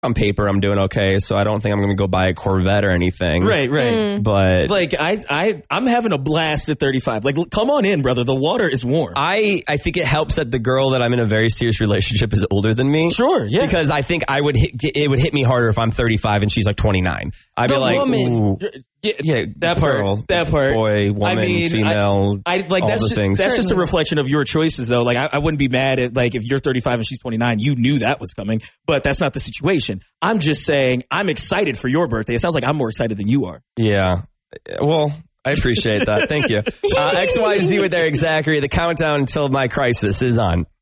on paper, I'm doing okay, so I don't think I'm going to go buy a Corvette or anything. Right. But like I'm having a blast at 35. Like, come on in, brother. The water is warm. I think it helps that the girl that I'm in a very serious relationship is older than me. Sure, yeah. Because I think it would hit me harder if I'm 35 and she's like 29. I'd be like, ooh. Yeah, that part. Boy, woman, female, I like all that's the things. That's just a reflection of your choices, though. Like, I wouldn't be mad at, like, if you're 35 and she's 29, you knew that was coming, but that's not the situation. I'm just saying I'm excited for your birthday. It sounds like I'm more excited than you are. Yeah. Well, I appreciate that. Thank you. XYZ with Eric Zachary. The countdown until my crisis is on.